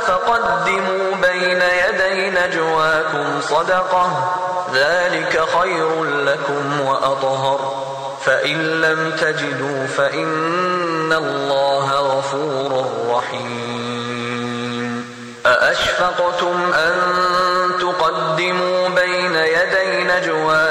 فقدموا بين يدي نجواكم صدقة ذلك خير لكم وأطهر فإن لم تجدوا فإن الله غفور رحيم أأشفقتم أن تقدموا بين يدي نجواكم